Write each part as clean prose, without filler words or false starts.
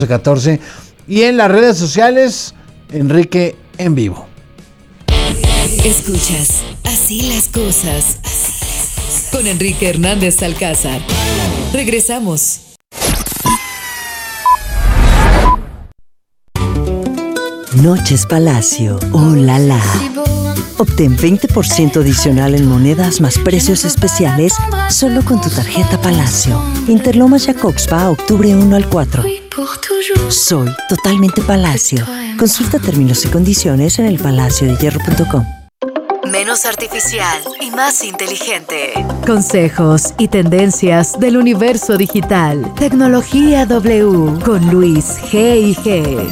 14 y en las redes sociales, Enrique en vivo. Escuchas Así las cosas con Enrique Hernández Alcázar. Regresamos. Noches Palacio, oh la la. Obtén 20% adicional en monedas más precios especiales solo con tu tarjeta Palacio. Interlomas Jacobspa, octubre 1 al 4. Soy totalmente Palacio. Consulta términos y condiciones en elpalaciodehierro.com. Menos artificial y más inteligente. Consejos y tendencias del universo digital. Tecnología W con Luis G&G.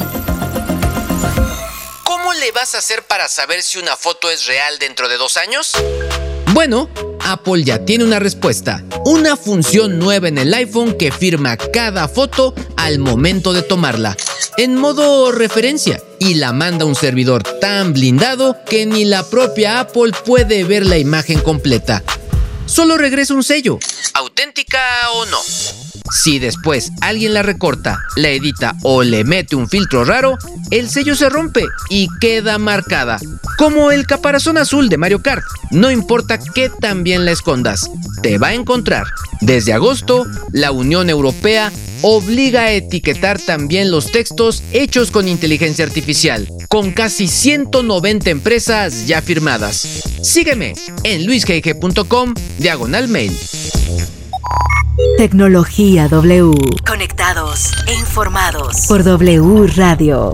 ¿Cómo le vas a hacer para saber si una foto es real dentro de 2 años? Bueno, Apple ya tiene una respuesta. Una función nueva en el iPhone que firma cada foto al momento de tomarla, en modo referencia, y la manda a un servidor tan blindado que ni la propia Apple puede ver la imagen completa. Solo regresa un sello, auténtica o no. Si después alguien la recorta, la edita o le mete un filtro raro, el sello se rompe y queda marcada, como el caparazón azul de Mario Kart. No importa qué tan bien la escondas, te va a encontrar. Desde agosto, la Unión Europea obliga a etiquetar también los textos hechos con inteligencia artificial, con casi 190 empresas ya firmadas. Sígueme en luisgg.com/mail. Tecnología W. Conectados e informados por W Radio.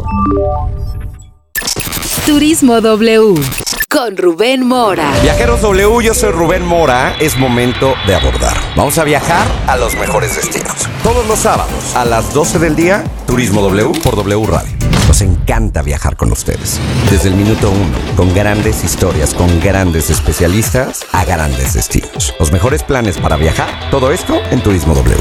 Turismo W con Rubén Mora. Viajeros W, yo soy Rubén Mora. Es momento de abordar. Vamos a viajar a los mejores destinos. Todos los sábados a las 12 del día, Turismo W por W Radio. Nos encanta viajar con ustedes. Desde el minuto 1, con grandes historias, con grandes especialistas, a grandes destinos. Los mejores planes para viajar, todo esto en Turismo W.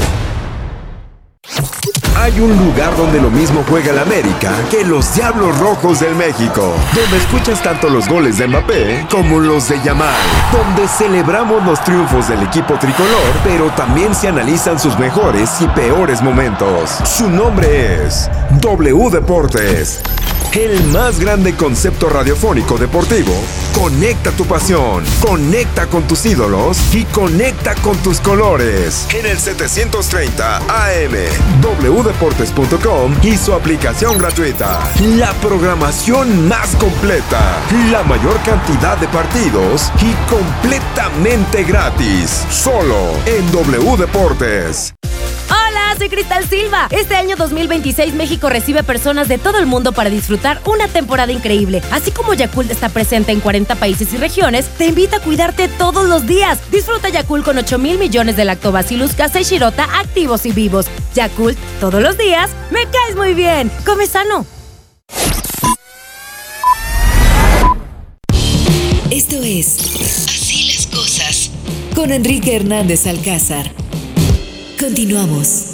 Hay un lugar donde lo mismo juega el América que los Diablos Rojos del México, donde escuchas tanto los goles de Mbappé como los de Yamal, donde celebramos los triunfos del equipo tricolor, pero también se analizan sus mejores y peores momentos. Su nombre es W Deportes. El más grande concepto radiofónico deportivo. Conecta tu pasión, conecta con tus ídolos y conecta con tus colores. En el 730 AM, wdeportes.com y su aplicación gratuita. La programación más completa, la mayor cantidad de partidos y completamente gratis. Solo en W Deportes. Hola, soy Cristal Silva. Este año 2026 México recibe personas de todo el mundo para disfrutar una temporada increíble. Así como Yakult está presente en 40 países y regiones, te invita a cuidarte todos los días. Disfruta Yakult con 8,000 millones de Lactobacillus casei shirota activos y vivos. Yakult, todos los días, me caes muy bien. Come sano. Esto es Así las cosas con Enrique Hernández Alcázar. Continuamos.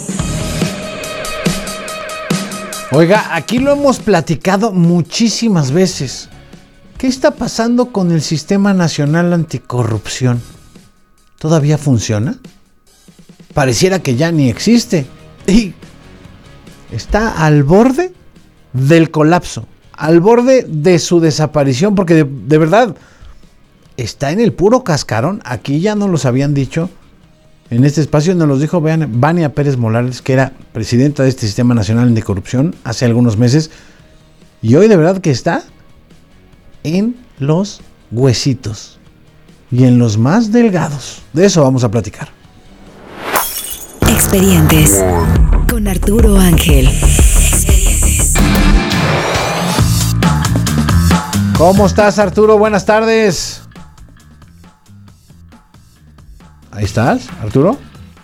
Oiga, aquí lo hemos platicado muchísimas veces. ¿Qué está pasando con el Sistema Nacional Anticorrupción? ¿Todavía funciona? Pareciera que ya ni existe. Y está al borde del colapso, al borde de su desaparición, porque de verdad está en el puro cascarón. Aquí ya nos los habían dicho. En este espacio nos los dijo Vania Pérez Morales, que era presidenta de este Sistema Nacional Anticorrupción hace algunos meses. Y hoy de verdad que está en los huesitos y en los más delgados. De eso vamos a platicar. Expedientes con Arturo Ángel. Expedientes. ¿Cómo estás, Arturo? Buenas tardes. Ahí estás, Arturo.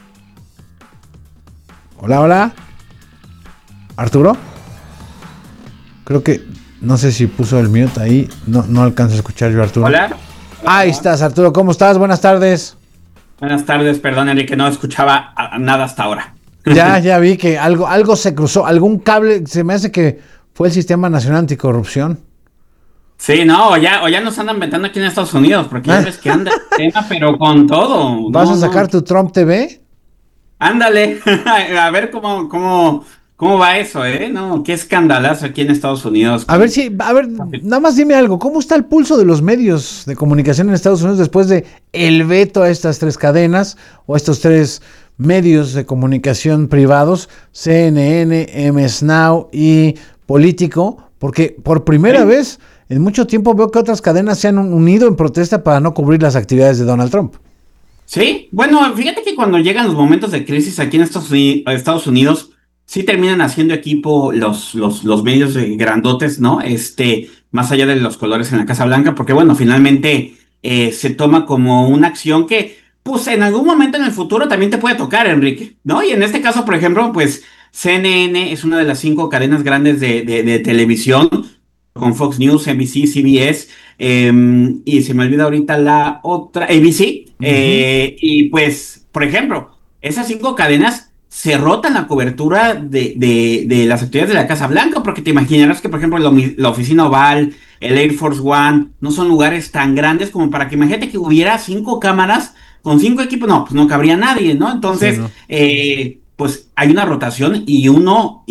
Hola, hola. Arturo. Creo que, no sé si puso el mute ahí. No alcanzo a escuchar yo, Arturo. Hola. Ahí estás, Arturo. ¿Cómo estás? Buenas tardes. Buenas tardes, perdón, Enrique, no escuchaba nada hasta ahora. Ya vi que algo se cruzó, algún cable. Se me hace que fue el Sistema Nacional Anticorrupción. Sí, no, o ya nos andan metiendo aquí en Estados Unidos, porque ya ves que anda el tema, pero con todo. ¿Vas a sacar tu Trump TV? Ándale, a ver cómo ¿Cómo va eso, No, qué escandalazo aquí en Estados Unidos. A ver, nada más dime algo. ¿Cómo está el pulso de los medios de comunicación en Estados Unidos después de el veto a estas 3 cadenas o a estos 3 medios de comunicación privados, CNN, MS Now y Político? Porque por primera vez en mucho tiempo veo que otras cadenas se han unido en protesta para no cubrir las actividades de Donald Trump. Sí, bueno, fíjate que cuando llegan los momentos de crisis aquí en Estados Unidos sí terminan haciendo equipo los medios grandotes, ¿no? Más allá de los colores en la Casa Blanca, porque bueno, finalmente se toma como una acción que, pues en algún momento en el futuro también te puede tocar, Enrique, ¿no? Y en este caso, por ejemplo, pues CNN es una de las 5 cadenas grandes de televisión, con Fox News, NBC, CBS, y se me olvida ahorita la otra, ABC, y pues, por ejemplo, esas 5 cadenas se rotan la cobertura de las actividades de la Casa Blanca, porque te imaginarás que, por ejemplo, la oficina Oval, el Air Force One, no son lugares tan grandes como para que, imagínate que hubiera 5 cámaras con 5 equipos, no, pues no cabría nadie, ¿no? Entonces, sí, no. Pues hay una rotación y uno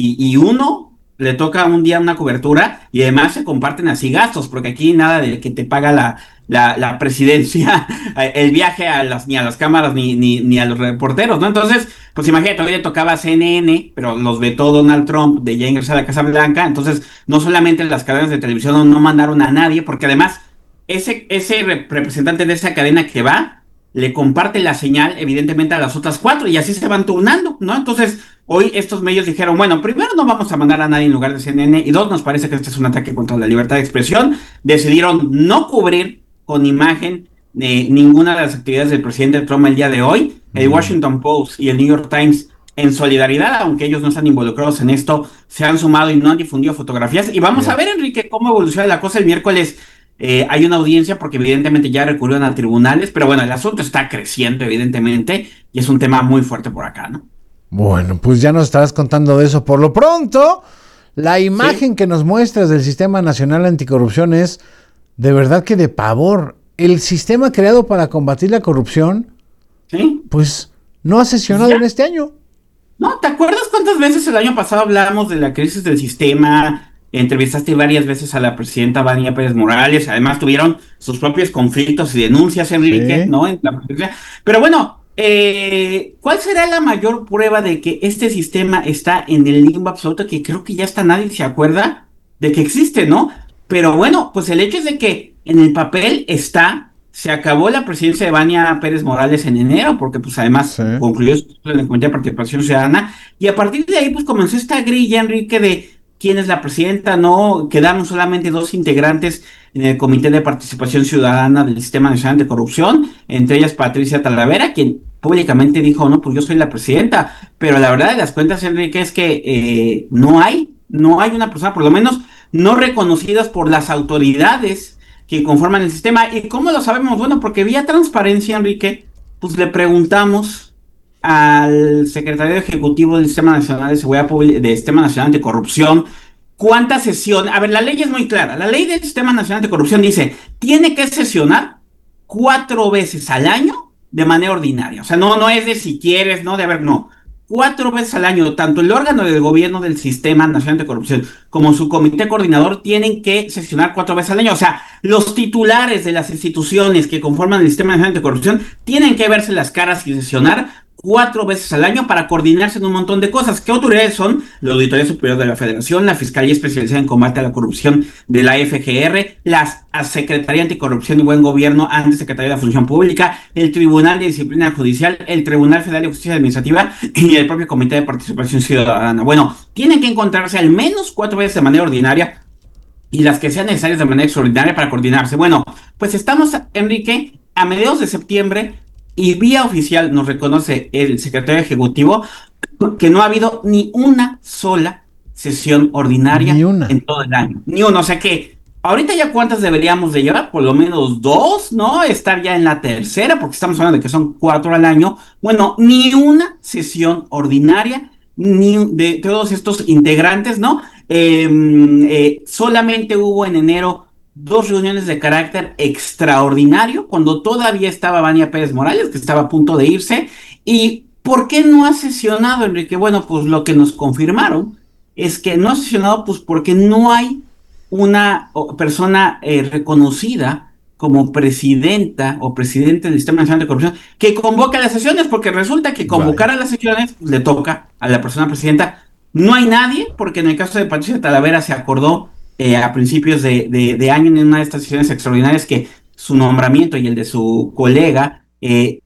le toca un día una cobertura y además se comparten así gastos, porque aquí nada de que te paga la presidencia el viaje ni a las cámaras ni a los reporteros, ¿no? Entonces, pues imagínate, hoy le tocaba a CNN, pero los vetó Donald Trump de ya ingresar a la Casa Blanca, entonces no solamente las cadenas de televisión no mandaron a nadie, porque además ese representante de esa cadena que va, le comparte la señal evidentemente a las otras 4 y así se van turnando, ¿no? Entonces, hoy estos medios dijeron, bueno, primero no vamos a mandar a nadie en lugar de CNN y 2, nos parece que este es un ataque contra la libertad de expresión. Decidieron no cubrir con imagen ninguna de las actividades del presidente Trump el día de hoy. El Washington Post y el New York Times, en solidaridad, aunque ellos no están involucrados en esto, se han sumado y no han difundido fotografías. Y vamos a ver, Enrique, cómo evoluciona la cosa el miércoles. Hay una audiencia porque evidentemente ya recurrieron a tribunales, pero bueno, el asunto está creciendo evidentemente y es un tema muy fuerte por acá, ¿no? Bueno, pues ya nos estarás contando de eso. Por lo pronto, la imagen que nos muestras del Sistema Nacional Anticorrupción es de verdad que de pavor. El sistema creado para combatir la corrupción, pues no ha sesionado en este año. No, ¿te acuerdas cuántas veces el año pasado hablábamos de la crisis del sistema? Entrevistaste varias veces a la presidenta Vania Pérez Morales, además tuvieron sus propios conflictos y denuncias, Enrique, ¿no? Pero bueno, ¿cuál será la mayor prueba de que este sistema está en el limbo absoluto? Que creo que ya hasta nadie se acuerda de que existe, ¿no? Pero bueno, pues el hecho es de que en el papel se acabó la presidencia de Vania Pérez Morales en enero, porque pues además concluyó en el Comité de Participación Ciudadana, y a partir de ahí pues comenzó esta grilla, Enrique, de quién es la presidenta, ¿no? Quedaron solamente 2 integrantes en el Comité de Participación Ciudadana del Sistema Nacional de Corrupción, entre ellas Patricia Talavera, quien públicamente dijo, no, pues yo soy la presidenta, pero la verdad de las cuentas, Enrique, es que no hay una persona, por lo menos no reconocidas por las autoridades que conforman el sistema. ¿Y cómo lo sabemos? Bueno, porque vía transparencia, Enrique, pues le preguntamos al secretario ejecutivo del Sistema Nacional de Seguridad Pública, del Sistema Nacional de Corrupción, ¿cuántas sesiones? A ver, la ley es muy clara. La ley del Sistema Nacional de Corrupción dice, tiene que sesionar 4 veces al año de manera ordinaria. O sea, no es de si quieres, no, 4 veces al año, tanto el órgano del gobierno del Sistema Nacional de Corrupción como su comité coordinador tienen que sesionar 4 veces al año. O sea, los titulares de las instituciones que conforman el Sistema Nacional de Corrupción tienen que verse las caras y sesionar 4 veces al año para coordinarse en un montón de cosas. ¿Qué autoridades son? La Auditoría Superior de la Federación, la Fiscalía Especializada en Combate a la Corrupción de la FGR, la Secretaría Anticorrupción y Buen Gobierno, antes Secretaría de la Función Pública, el Tribunal de Disciplina Judicial, el Tribunal Federal de Justicia Administrativa y el propio Comité de Participación Ciudadana. Bueno, tienen que encontrarse al menos 4 veces de manera ordinaria y las que sean necesarias de manera extraordinaria para coordinarse. Bueno, pues estamos, Enrique, a mediados de septiembre, y vía oficial nos reconoce el secretario ejecutivo que no ha habido ni una sola sesión ordinaria en todo el año. Ni una. O sea que ahorita ya cuántas deberíamos de llevar, por lo menos 2, ¿no? Estar ya en la tercera, porque estamos hablando de que son 4 al año. Bueno, ni una sesión ordinaria, ni de todos estos integrantes, ¿no? Solamente hubo en enero 2 reuniones de carácter extraordinario, cuando todavía estaba Vania Pérez Morales, que estaba a punto de irse. ¿Y por qué no ha sesionado, Enrique? Bueno, pues lo que nos confirmaron es que no ha sesionado pues porque no hay una persona reconocida como presidenta o presidente del Sistema Nacional de Corrupción que convoca las sesiones, porque resulta que convocar a las sesiones pues, le toca a la persona presidenta. No hay nadie, porque en el caso de Patricia Talavera se acordó a principios de año en una de estas sesiones extraordinarias que su nombramiento y el de su colega se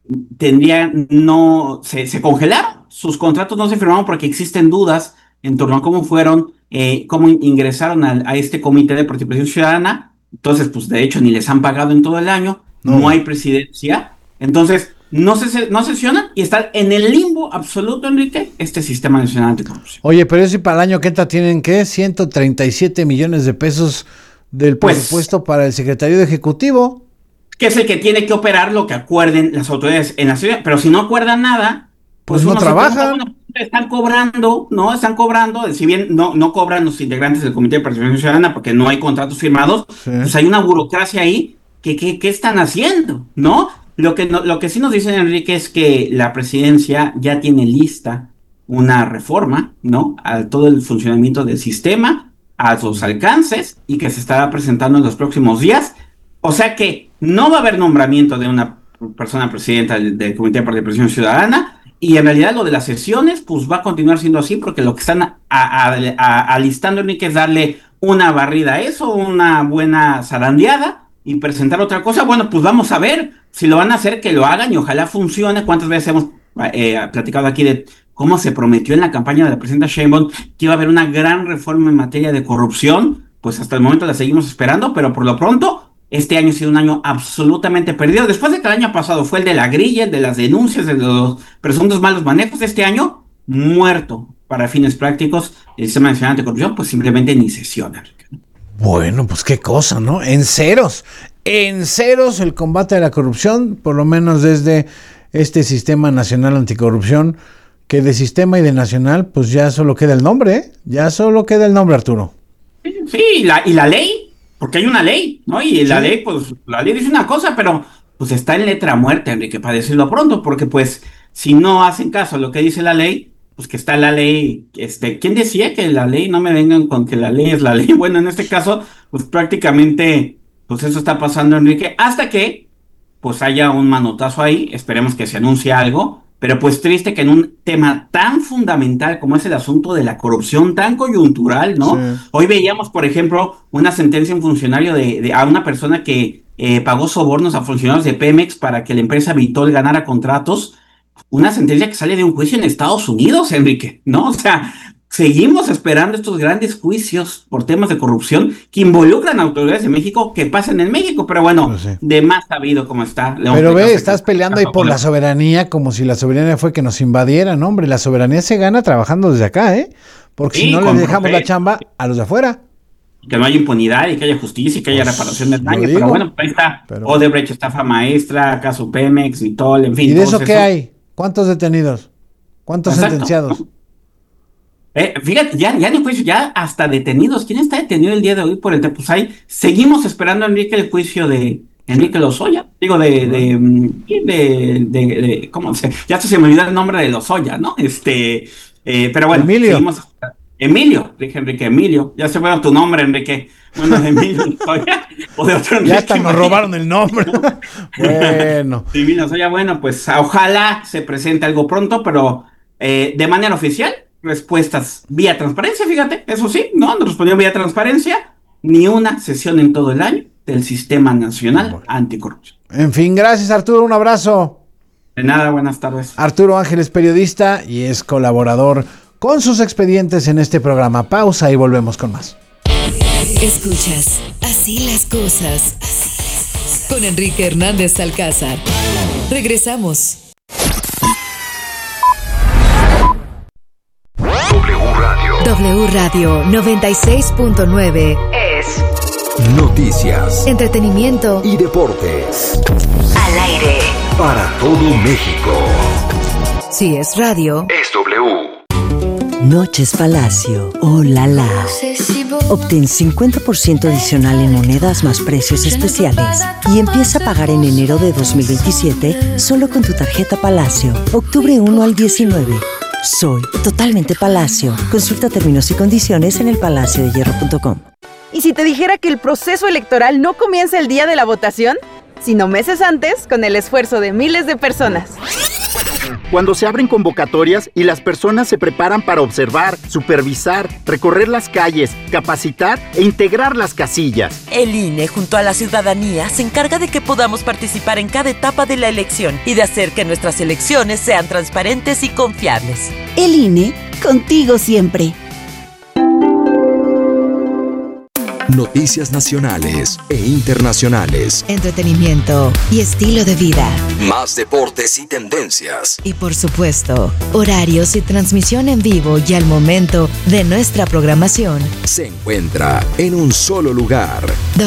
congelaron, sus contratos no se firmaron porque existen dudas en torno a cómo fueron, cómo ingresaron a este comité de participación ciudadana. Entonces, pues de hecho ni les han pagado en todo el año, no hay presidencia, entonces no sesionan y están en el limbo absoluto, Enrique, este Sistema Nacional Anticorrupción. Oye, pero si para el año que entra tienen, ¿qué? 137 millones de pesos del presupuesto para el secretario de Ejecutivo. Que es el que tiene que operar lo que acuerden las autoridades en la ciudad, pero si no acuerdan nada, pues no trabajan. Están cobrando, si bien no cobran los integrantes del Comité de Participación Ciudadana porque no hay contratos firmados, pues hay una burocracia ahí que están haciendo, ¿no? Lo que sí nos dicen, Enrique, es que la presidencia ya tiene lista una reforma, ¿no? A todo el funcionamiento del sistema, a sus alcances, y que se estará presentando en los próximos días. O sea que no va a haber nombramiento de una persona presidenta del Comité de Participación Ciudadana, y en realidad lo de las sesiones, pues va a continuar siendo así, porque lo que están alistando, Enrique, es darle una barrida a eso, una buena zarandeada, y presentar otra cosa. Bueno, pues vamos a ver si lo van a hacer, que lo hagan, y ojalá funcione. ¿Cuántas veces hemos platicado aquí de cómo se prometió en la campaña de la presidenta Sheinbaum que iba a haber una gran reforma en materia de corrupción? Pues hasta el momento la seguimos esperando, pero por lo pronto este año ha sido un año absolutamente perdido. Después de que el año pasado fue el de la grilla, el de las denuncias, de los presuntos malos manejos, este año muerto para fines prácticos. El Sistema Nacional Anticorrupción pues simplemente ni sesiona. Bueno, pues qué cosa, ¿no? En ceros el combate a la corrupción, por lo menos desde este Sistema Nacional Anticorrupción, que de sistema y de nacional pues ya solo queda el nombre, ¿eh? Ya solo queda el nombre, Arturo. Sí, y la ley. Porque hay una ley, ¿no? Y la ley, pues, la ley dice una cosa, pero pues está en letra muerta, Enrique, para decirlo pronto, porque pues, si no hacen caso a lo que dice la ley, pues que está la ley, ¿quién decía que la ley? No me vengan con que la ley es la ley. Bueno, en este caso, pues prácticamente, pues eso está pasando, Enrique, hasta que, pues haya un manotazo ahí, esperemos que se anuncie algo, pero pues triste que en un tema tan fundamental como es el asunto de la corrupción, tan coyuntural, ¿no? Sí. Hoy veíamos, por ejemplo, una sentencia a un funcionario a una persona que pagó sobornos a funcionarios de Pemex para que la empresa Vitol ganara contratos. Una sentencia que sale de un juicio en Estados Unidos, Enrique, ¿no? O sea, seguimos esperando estos grandes juicios por temas de corrupción que involucran a autoridades de México que pasen en México, pero bueno, pues sí, de más sabido cómo está. Pero ve, estás peleando ahí por la soberanía como si la soberanía fue que nos invadieran, hombre, la soberanía se gana trabajando desde acá, porque sí, si no le dejamos la chamba a los de afuera. Que no haya impunidad y que haya justicia y que haya reparación del daño, pero bueno, ahí está Odebrecht, estafa maestra, caso Pemex, Vitol, en fin. ¿Y de eso qué hay? ¿Cuántos detenidos? ¿Cuántos sentenciados? Fíjate, ya en el juicio, ya hasta detenidos. ¿Quién está detenido el día de hoy por el Tepuzay? Seguimos esperando, Enrique, el juicio de Enrique Lozoya. Digo, ¿cómo se? Ya se me olvidó el nombre de Lozoya, ¿no? Pero bueno, seguimos. Dije Enrique, Emilio. Ya se fue tu nombre, Enrique. Bueno, de Emilio Lozoya o de otro Enrique. Ya hasta nos robaron el nombre. Bueno. Emilio Lozoya, bueno, pues ojalá se presente algo pronto, pero de manera oficial. Respuestas vía transparencia, fíjate, eso sí, nos respondió vía transparencia, ni una sesión en todo el año del Sistema Nacional Anticorrupción. En fin, gracias Arturo, un abrazo. De nada, buenas tardes. Arturo Ángel es periodista y es colaborador con sus expedientes en este programa. Pausa y volvemos con más. Escuchas Así las cosas con Enrique Hernández Alcázar. Regresamos. W Radio 96.9 es noticias, entretenimiento y deportes. Al aire para todo México. Si es radio, es W. Noches Palacio. Oh, la la. Obtén 50% adicional en monedas más precios especiales y empieza a pagar en enero de 2027 solo con tu tarjeta Palacio. Octubre 1 al 19. Soy totalmente Palacio. Consulta términos y condiciones en elpalaciodehierro.com. ¿Y si te dijera que el proceso electoral no comienza el día de la votación, sino meses antes, con el esfuerzo de miles de personas? Cuando se abren convocatorias y las personas se preparan para observar, supervisar, recorrer las calles, capacitar e integrar las casillas. El INE, junto a la ciudadanía, se encarga de que podamos participar en cada etapa de la elección y de hacer que nuestras elecciones sean transparentes y confiables. El INE, contigo siempre. Noticias nacionales e internacionales. Entretenimiento y estilo de vida. Más deportes y tendencias. Y por supuesto, horarios y transmisión en vivo y al momento de nuestra programación. Se encuentra en un solo lugar.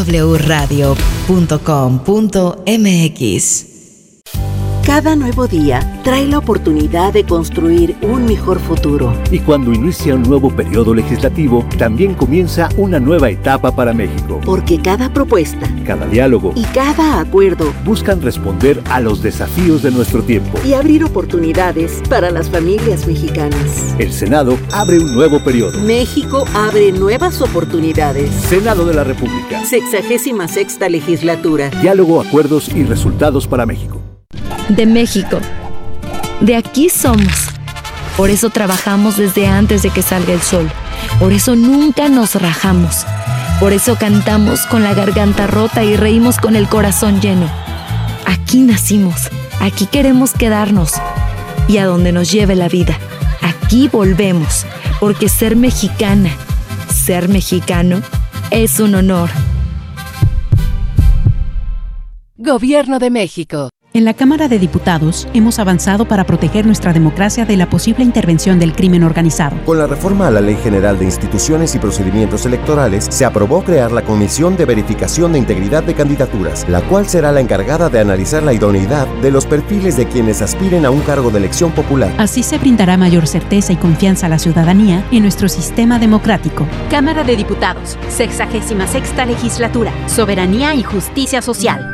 wradio.com.mx. Cada nuevo día trae la oportunidad de construir un mejor futuro. Y cuando inicia un nuevo periodo legislativo, también comienza una nueva etapa para México. Porque cada propuesta, cada diálogo y cada acuerdo buscan responder a los desafíos de nuestro tiempo y abrir oportunidades para las familias mexicanas. El Senado abre un nuevo periodo. México abre nuevas oportunidades. Senado de la República. 66ª legislatura. Diálogo, acuerdos y resultados para México. De México. De aquí somos. Por eso trabajamos desde antes de que salga el sol. Por eso nunca nos rajamos. Por eso cantamos con la garganta rota y reímos con el corazón lleno. Aquí nacimos. Aquí queremos quedarnos. Y a donde nos lleve la vida. Aquí volvemos. Porque ser mexicana, ser mexicano, es un honor. Gobierno de México. En la Cámara de Diputados hemos avanzado para proteger nuestra democracia de la posible intervención del crimen organizado. Con la reforma a la Ley General de Instituciones y Procedimientos Electorales, se aprobó crear la Comisión de Verificación de Integridad de Candidaturas, la cual será la encargada de analizar la idoneidad de los perfiles de quienes aspiren a un cargo de elección popular. Así se brindará mayor certeza y confianza a la ciudadanía en nuestro sistema democrático. Cámara de Diputados, 66ª Legislatura, Soberanía y Justicia Social.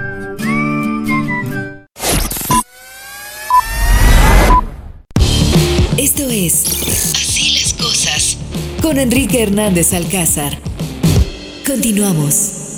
Esto es Así las cosas con Enrique Hernández Alcázar. Continuamos.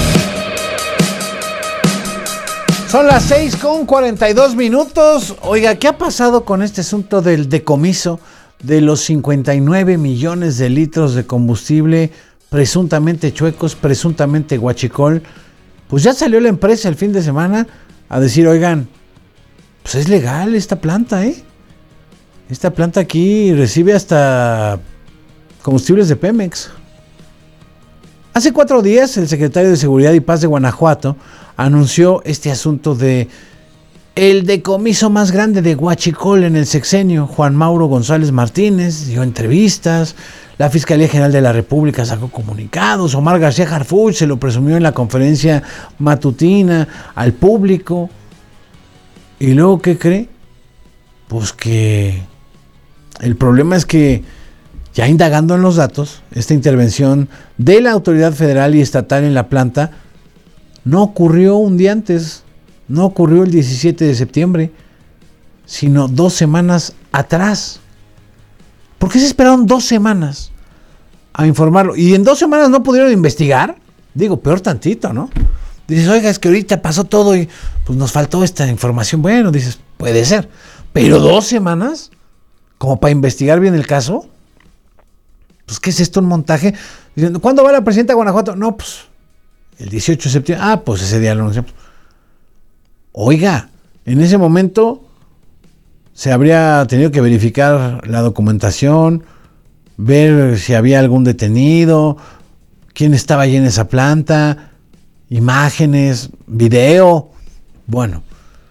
Son las 6:42. Oiga, ¿qué ha pasado con este asunto del decomiso de los 59 millones de litros de combustible presuntamente chuecos, presuntamente huachicol? Pues ya salió la empresa el fin de semana a decir, oigan, pues es legal esta planta, Esta planta aquí recibe hasta combustibles de Pemex. Hace 4 días, el secretario de Seguridad y Paz de Guanajuato anunció este asunto de el decomiso más grande de huachicol en el sexenio. Juan Mauro González Martínez dio entrevistas, la Fiscalía General de la República sacó comunicados, Omar García Harfuch se lo presumió en la conferencia matutina al público. ¿Y luego qué cree? Pues que el problema es que, ya indagando en los datos, esta intervención de la autoridad federal y estatal en la planta no ocurrió un día antes, no ocurrió el 17 de septiembre, sino 2 semanas atrás. ¿Por qué se esperaron 2 semanas a informarlo? ¿Y en 2 semanas no pudieron investigar? Digo, peor tantito, ¿no? Dices, oiga, es que ahorita pasó todo y pues nos faltó esta información. Bueno, dices, puede ser, pero 2 semanas como para investigar bien el caso. Pues, ¿qué es esto? Un montaje. Diciendo, ¿cuándo va la presidenta de Guanajuato? No, pues, el 18 de septiembre. Ah, pues ese día lo anunciamos. Oiga, en ese momento se habría tenido que verificar la documentación, ver si había algún detenido, quién estaba allí en esa planta, imágenes, video. Bueno,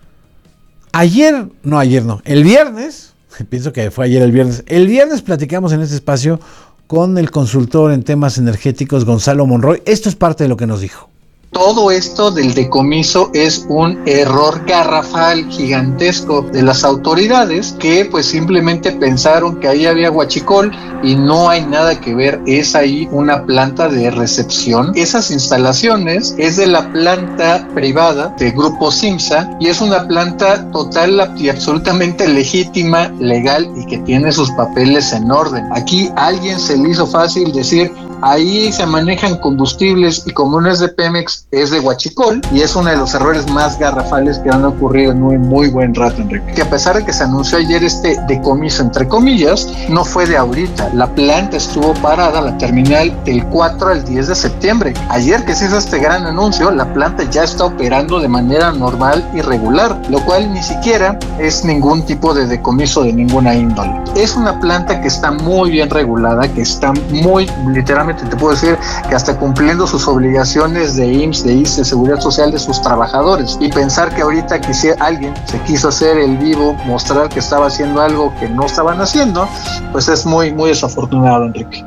el viernes, pienso que fue ayer el viernes platicamos en este espacio con el consultor en temas energéticos Gonzalo Monroy. Esto es parte de lo que nos dijo. todo esto del decomiso es un error garrafal gigantesco de las autoridades que pues simplemente pensaron que ahí había huachicol y no hay nada que ver, es ahí una planta de recepción. Esas instalaciones es de la planta privada de Grupo Simsa y es una planta total y absolutamente legítima, legal y que tiene sus papeles en orden. Aquí a alguien se le hizo fácil decir ahí se manejan combustibles y como no es de Pemex, es de huachicol y es uno de los errores más garrafales que han ocurrido en un muy buen rato, Enrique. Que a pesar de que se anunció ayer este decomiso, entre comillas, no fue de ahorita. La planta estuvo parada, la terminal, del 4 al 10 de septiembre. Ayer que se hizo este gran anuncio, la planta ya está operando de manera normal y regular, lo cual ni siquiera es ningún tipo de decomiso de ninguna índole. Es una planta que está muy bien regulada, que está muy, literalmente te puedo decir que hasta cumpliendo sus obligaciones de IMSS, de ISSSTE, de Seguridad Social de sus trabajadores. Y pensar que ahorita alguien se quiso hacer el vivo, mostrar que estaba haciendo algo que no estaban haciendo, pues es muy, muy desafortunado, Enrique.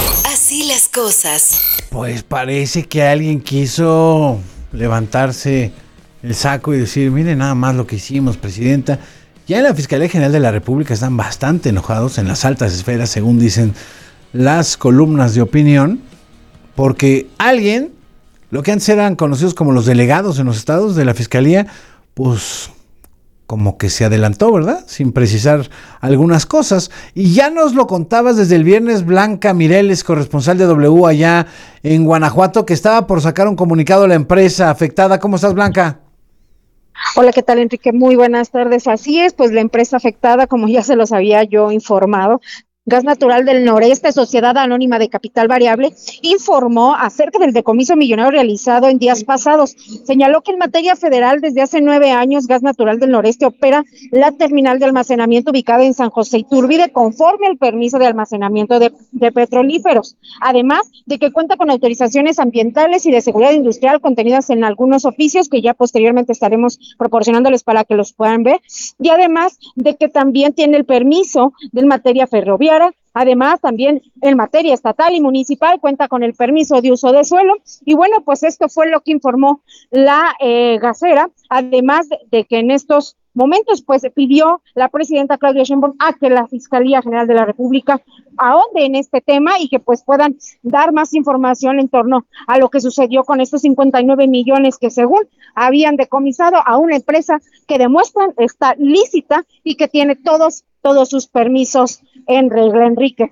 Así las cosas. Pues parece que alguien quiso levantarse el saco y decir, mire nada más lo que hicimos, presidenta. Ya en la Fiscalía General de la República están bastante enojados en las altas esferas, según dicen las columnas de opinión, porque alguien, lo que antes eran conocidos como los delegados en los estados de la Fiscalía, pues como que se adelantó, ¿verdad? Sin precisar algunas cosas. Y ya nos lo contabas desde el viernes, Blanca Mireles, corresponsal de W allá en Guanajuato, que estaba por sacar un comunicado a la empresa afectada. ¿Cómo estás, Blanca? Hola, ¿qué tal, Enrique? Muy buenas tardes. Así es, pues la empresa afectada, como ya se los había yo informado, Gas Natural del Noreste, Sociedad Anónima de Capital Variable, informó acerca del decomiso millonario realizado en días pasados. Señaló que en materia federal, desde hace 9 años, Gas Natural del Noreste opera la terminal de almacenamiento ubicada en San José Iturbide, conforme al permiso de almacenamiento de petrolíferos. Además de que cuenta con autorizaciones ambientales y de seguridad industrial contenidas en algunos oficios que ya posteriormente estaremos proporcionándoles para que los puedan ver. Y además de que también tiene el permiso de materia ferroviaria. Además, también en materia estatal y municipal cuenta con el permiso de uso de suelo. Y bueno, pues esto fue lo que informó la gasera, además de que en estos momentos pues pidió la presidenta Claudia Sheinbaum a que la Fiscalía General de la República ahonde en este tema y que pues puedan dar más información en torno a lo que sucedió con estos 59 millones que según habían decomisado a una empresa que demuestran está lícita y que tiene todos sus permisos en regla, Enrique.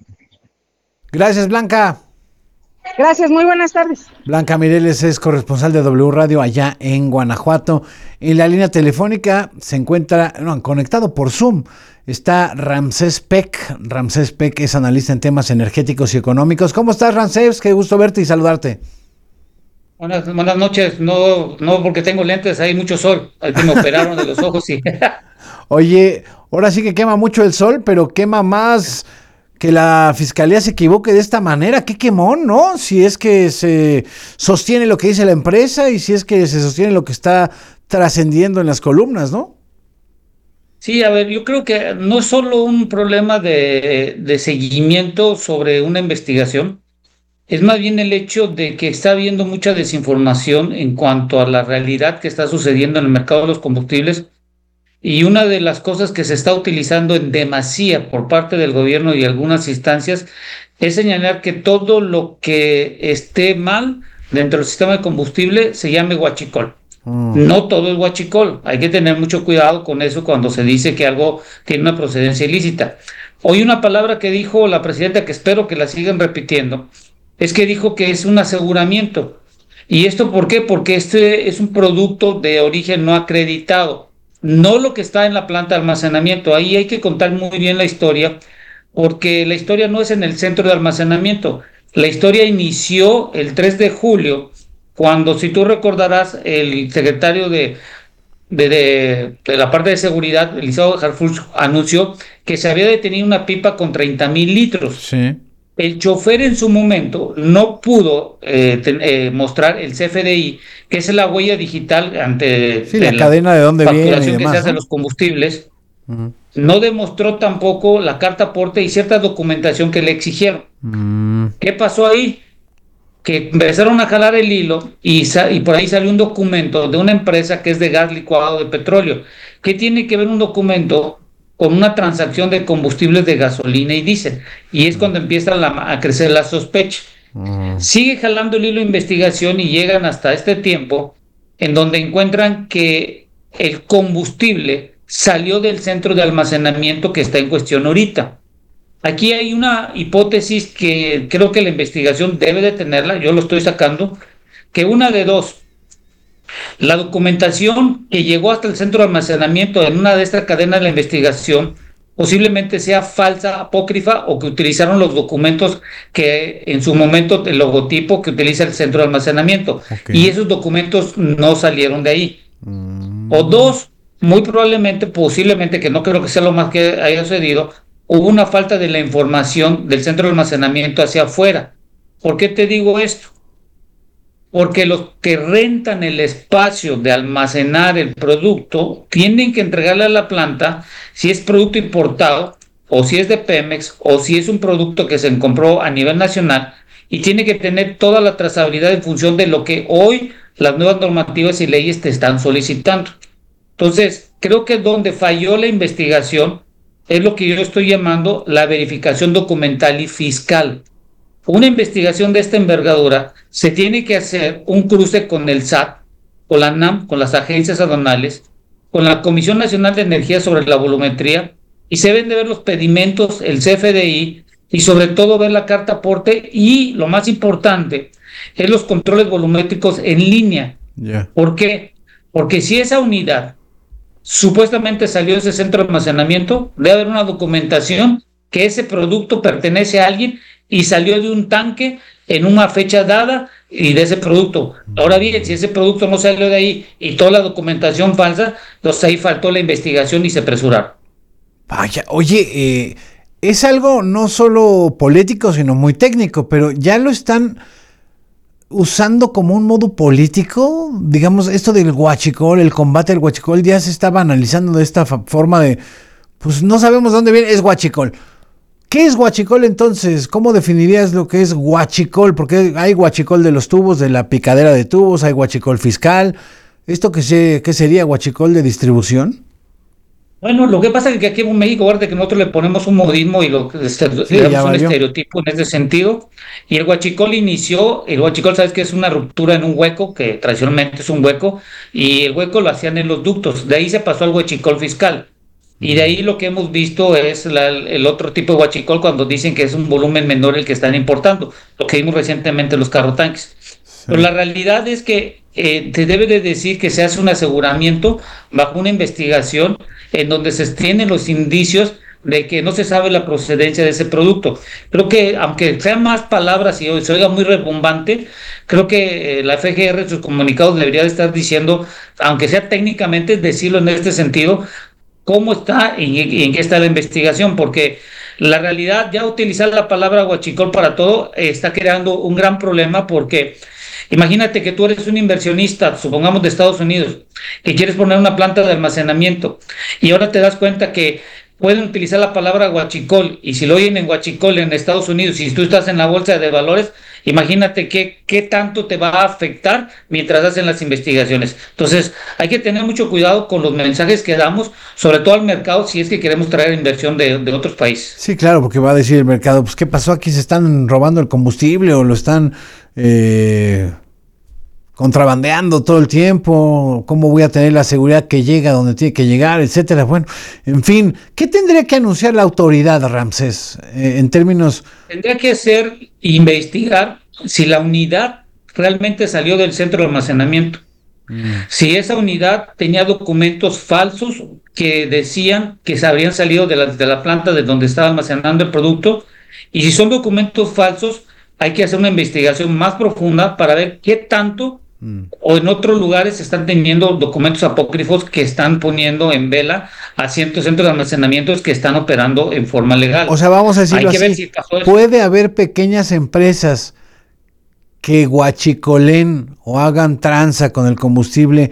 Gracias, Blanca. Gracias, muy buenas tardes. Blanca Mireles es corresponsal de W Radio allá en Guanajuato. En la línea telefónica se encuentra, conectado por Zoom, está Ramsés Peck. Ramsés Peck es analista en temas energéticos y económicos. ¿Cómo estás, Ramsés? Qué gusto verte y saludarte. Buenas noches. No porque tengo lentes, hay mucho sol. Al que me operaron de los ojos y... Oye, ahora sí que quema mucho el sol, pero quema más que la fiscalía se equivoque de esta manera. Qué quemón, ¿no? Si es que se sostiene lo que dice la empresa y si es que se sostiene lo que está trascendiendo en las columnas, ¿no? Sí, a ver, yo creo que no es solo un problema de seguimiento sobre una investigación, es más bien el hecho de que está habiendo mucha desinformación en cuanto a la realidad que está sucediendo en el mercado de los combustibles. Y una de las cosas que se está utilizando en demasía por parte del gobierno y algunas instancias es señalar que todo lo que esté mal dentro del sistema de combustible se llame huachicol. No todo es huachicol. Hay que tener mucho cuidado con eso cuando se dice que algo tiene una procedencia ilícita. Hoy una palabra que dijo la presidenta, que espero que la sigan repitiendo, es que dijo que es un aseguramiento. ¿Y esto por qué? Porque este es un producto de origen no acreditado. No lo que está en la planta de almacenamiento. Ahí hay que contar muy bien la historia, porque la historia no es en el centro de almacenamiento. La historia inició el 3 de julio, cuando, si tú recordarás, el secretario de la parte de seguridad, Eliseo Harfuch, anunció que se había detenido una pipa con 30,000 litros. Sí. El chofer en su momento no pudo mostrar el CFDI, que es la huella digital ante la cadena de dónde viene y facturación demás, que se hace de ¿no? los combustibles. No demostró tampoco la carta aporte y cierta documentación que le exigieron. ¿Qué pasó ahí? que empezaron a jalar el hilo y por ahí salió un documento de una empresa que es de gas licuado de petróleo. ¿Qué tiene que ver un documento con una transacción de combustibles de gasolina y diésel? Y es cuando empiezan a crecer la sospecha. Sigue jalando el hilo de investigación y llegan hasta este tiempo en donde encuentran que el combustible salió del centro de almacenamiento que está en cuestión ahorita. Aquí hay una hipótesis que creo que la investigación debe de tenerla, yo lo estoy sacando, que una de dos, la documentación que llegó hasta el centro de almacenamiento en una de estas cadenas de la investigación posiblemente sea falsa, apócrifa, o que utilizaron los documentos que en su momento el logotipo que utiliza el centro de almacenamiento, y esos documentos no salieron de ahí. O dos, muy probablemente, posiblemente, que no creo que sea lo más que haya sucedido, hubo una falta de la información del centro de almacenamiento hacia afuera. ¿Por qué te digo esto? Porque los que rentan el espacio de almacenar el producto tienen que entregarle a la planta, si es producto importado, o si es de Pemex, o si es un producto que se compró a nivel nacional, y tiene que tener toda la trazabilidad en función de lo que hoy las nuevas normativas y leyes te están solicitando. Entonces, creo que donde falló la investigación es lo que yo estoy llamando la verificación documental y fiscal. Una investigación de esta envergadura se tiene que hacer un cruce con el SAT, con la NAM, con las agencias aduanales, con la Comisión Nacional de Energía sobre la volumetría, y se deben de ver los pedimentos, el CFDI, y sobre todo ver la carta aporte, y lo más importante es los controles volumétricos en línea. ¿Por qué? Porque si esa unidad supuestamente salió de ese centro de almacenamiento, debe haber una documentación que ese producto pertenece a alguien y salió de un tanque en una fecha dada y de ese producto. Ahora bien, si ese producto no salió de ahí y toda la documentación falsa, entonces ahí faltó la investigación y se apresuraron. Vaya, oye, es algo no solo político, sino muy técnico, pero ya lo están usando como un modo político. Digamos, esto del huachicol, el combate al huachicol, ya se estaba analizando de esta forma de, pues no sabemos dónde viene, es huachicol. ¿Qué es huachicol entonces? ¿Cómo definirías lo que es huachicol? Porque hay huachicol de los tubos, de la picadera de tubos, hay huachicol fiscal. ¿Esto qué sería huachicol de distribución? Bueno, lo que pasa es que aquí en México, guarda que nosotros le ponemos un modismo y le damos un estereotipo en ese sentido. Y el huachicol sabes que es una ruptura en un hueco, que tradicionalmente es un hueco, y el hueco lo hacían en los ductos. De ahí se pasó al huachicol fiscal. Y de ahí lo que hemos visto es el otro tipo de huachicol cuando dicen que es un volumen menor el que están importando, lo que vimos recientemente en los carrotanques. Sí. Pero la realidad es que te debe de decir que se hace un aseguramiento bajo una investigación en donde se tienen los indicios de que no se sabe la procedencia de ese producto. Creo que, aunque sean más palabras y se oiga muy rebumbante, creo que la FGR en sus comunicados debería de estar diciendo, aunque sea técnicamente, decirlo en este sentido, cómo está y en qué está la investigación, porque la realidad, ya utilizar la palabra huachicol para todo está creando un gran problema, porque imagínate que tú eres un inversionista, supongamos de Estados Unidos, que quieres poner una planta de almacenamiento y ahora te das cuenta que pueden utilizar la palabra huachicol, y si lo oyen en huachicol en Estados Unidos, y si tú estás en la bolsa de valores, imagínate qué tanto te va a afectar mientras hacen las investigaciones. Entonces, hay que tener mucho cuidado con los mensajes que damos, sobre todo al mercado, si es que queremos traer inversión de otros países. Sí, claro, porque va a decir el mercado, pues, ¿qué pasó aquí? ¿Se están robando el combustible o lo están contrabandeando todo el tiempo? ¿Cómo voy a tener la seguridad que llega donde tiene que llegar, etcétera? Bueno, en fin, ¿qué tendría que anunciar la autoridad, Ramsés, en términos? Tendría que investigar si la unidad realmente salió del centro de almacenamiento. Si esa unidad tenía documentos falsos que decían que se habrían salido de la planta de donde estaba almacenando el producto, y si son documentos falsos, hay que hacer una investigación más profunda para ver qué tanto o en otros lugares están teniendo documentos apócrifos que están poniendo en vela a ciertos centros de almacenamientos que están operando en forma legal. O sea, vamos a decirlo así, puede haber pequeñas empresas que huachicolen o hagan tranza con el combustible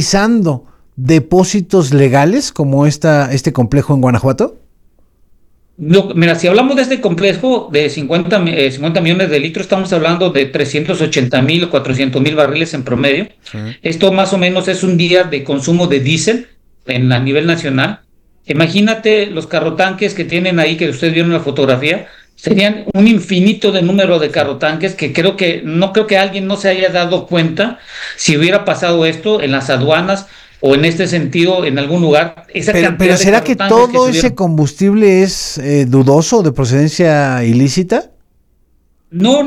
utilizando depósitos legales como este complejo en Guanajuato. Mira, si hablamos de este complejo de 50 millones de litros, estamos hablando de 380,000 o 400,000 barriles en promedio. Esto más o menos es un día de consumo de diésel a nivel nacional. Imagínate los carrotanques que tienen ahí, que ustedes vieron en la fotografía, serían un infinito de número de carrotanques que no creo que alguien no se haya dado cuenta si hubiera pasado esto en las aduanas o en este sentido en algún lugar. Pero ¿será que todo ese combustible es dudoso, de procedencia ilícita? No.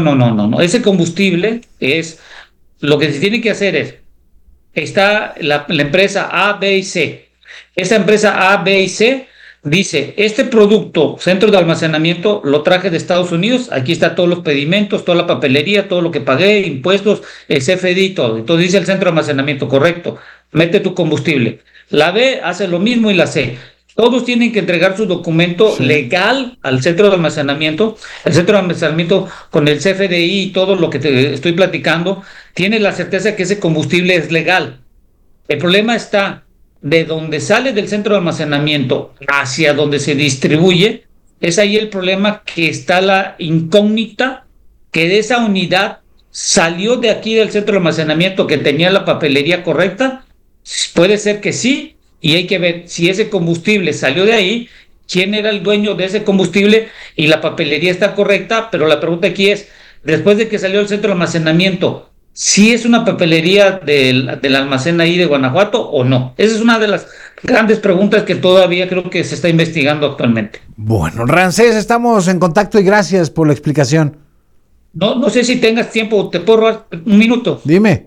Ese combustible es, lo que se tiene que hacer es, está la empresa A, B y C. Esa empresa A, B y C dice, este producto, centro de almacenamiento, lo traje de Estados Unidos, aquí está todos los pedimentos, toda la papelería, todo lo que pagué, impuestos, el CFDI y todo. Entonces dice el centro de almacenamiento, correcto, mete tu combustible. La B hace lo mismo y la C. Todos tienen que entregar su documento legal al centro de almacenamiento. El centro de almacenamiento con el CFDI y todo lo que te estoy platicando, tiene la certeza que ese combustible es legal. El problema está de donde sale del centro de almacenamiento hacia donde se distribuye, es ahí el problema, que está la incógnita que de esa unidad salió de aquí del centro de almacenamiento que tenía la papelería correcta. Puede ser que sí, y hay que ver si ese combustible salió de ahí, quién era el dueño de ese combustible, y la papelería está correcta, pero la pregunta aquí es, después de que salió del centro de almacenamiento, ¿sí es una papelería del almacén ahí de Guanajuato o no? Esa es una de las grandes preguntas que todavía creo que se está investigando actualmente. Bueno, Ramsés, estamos en contacto y gracias por la explicación. No sé si tengas tiempo, ¿te puedo robar un minuto? Dime.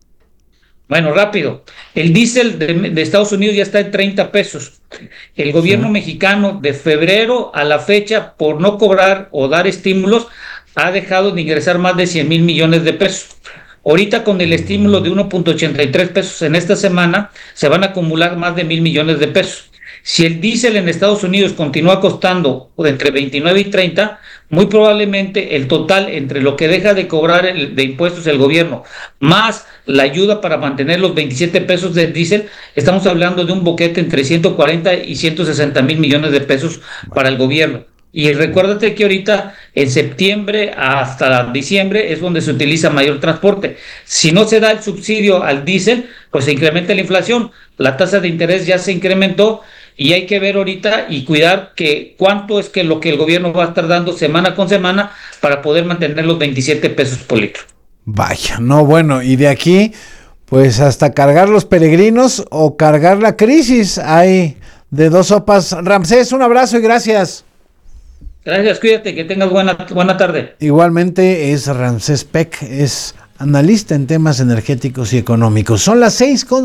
Bueno, rápido. El diésel de Estados Unidos ya está en 30 pesos. El gobierno mexicano de febrero a la fecha, por no cobrar o dar estímulos, ha dejado de ingresar más de 100,000 millones de pesos. Ahorita con el estímulo de 1.83 pesos en esta semana, se van a acumular más de 1,000 millones de pesos. Si el diésel en Estados Unidos continúa costando entre 29 y 30, muy probablemente el total entre lo que deja de cobrar de impuestos el gobierno, más la ayuda para mantener los 27 pesos del diésel, estamos hablando de un boquete entre 140 y 160,000 millones de pesos para el gobierno. Y recuérdate que ahorita en septiembre hasta diciembre es donde se utiliza mayor transporte. Si no se da el subsidio al diésel, pues se incrementa la inflación. La tasa de interés ya se incrementó y hay que ver ahorita y cuidar que cuánto es que lo que el gobierno va a estar dando semana con semana para poder mantener los 27 pesos por litro. Vaya, no, bueno, y de aquí pues hasta cargar los peregrinos o cargar la crisis. Hay de dos sopas. Ramsés, un abrazo y gracias. Gracias, cuídate, que tengas buena tarde. Igualmente es Ramsés Peck, es analista en temas energéticos y económicos. Son las